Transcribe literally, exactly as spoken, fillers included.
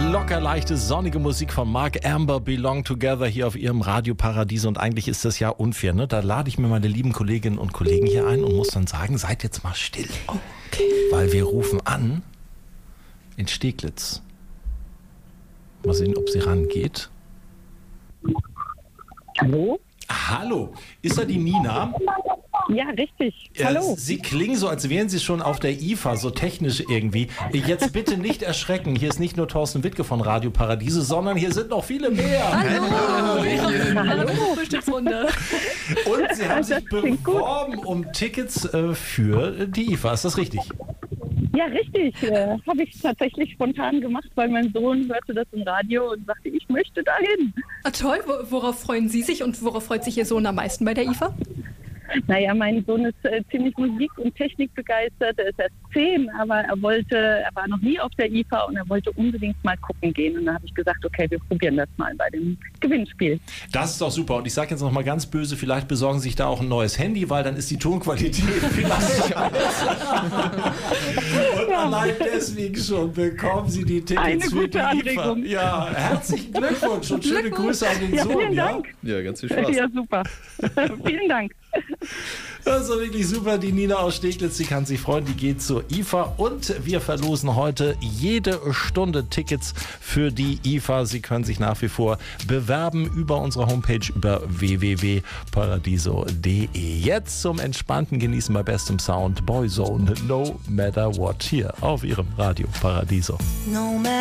Locker leichte, sonnige Musik von Mark Amber, Belong Together hier auf ihrem Radio Paradiso. Und eigentlich ist das ja unfair, ne? Da lade ich mir meine lieben Kolleginnen und Kollegen hier ein und muss dann sagen, seid jetzt mal still. Okay. Weil wir rufen an in Steglitz. Mal sehen, ob sie rangeht. Hallo? Hallo, ist da die Nina? Ja, richtig. Ja, Hallo. Sie klingen so, als wären Sie schon auf der I F A, so technisch irgendwie. Jetzt bitte nicht erschrecken. Hier ist nicht nur Thorsten Wittke von Radio Paradiso, sondern hier sind noch viele mehr. Hallo! Hallo. Frühstücksrunde. Und Sie haben Das sich klingt gut. beworben um Tickets äh, für die I F A. Ist das richtig? Ja, richtig. Äh, Habe ich tatsächlich spontan gemacht, weil mein Sohn hörte das im Radio und sagte, ich möchte dahin. Ah, toll, Wo- worauf freuen Sie sich und worauf freut sich Ihr Sohn am meisten bei der I F A? Naja, mein Sohn ist äh, ziemlich Musik- und Technik begeistert. Er ist erst zehn, aber er wollte, er war noch nie auf der I F A und er wollte unbedingt mal gucken gehen. Und da habe ich gesagt, okay, wir probieren das mal bei dem Gewinnspiel. Das ist doch super. Und ich sage jetzt noch mal ganz böse, vielleicht besorgen Sie sich da auch ein neues Handy, weil dann ist die Tonqualität vielleicht besser. Und allein deswegen schon bekommen Sie die Tickets Eine für gute die I F A. Anregung. Ja, herzlichen Glückwunsch und schöne Glückwunsch. Grüße an den Ja, Sohn. vielen Ja? Dank. Ja, ganz viel Spaß. Ja, super. Vielen Dank. Das ist wirklich super. Die Nina aus Steglitz, die kann sich freuen. Die geht zur I F A und wir verlosen heute jede Stunde Tickets für die I F A. Sie können sich nach wie vor bewerben über unsere Homepage über w w w punkt paradiso punkt d e. Jetzt zum entspannten Genießen bei bestem Sound Boyzone, No Matter What, hier auf Ihrem Radio Paradiso. No matter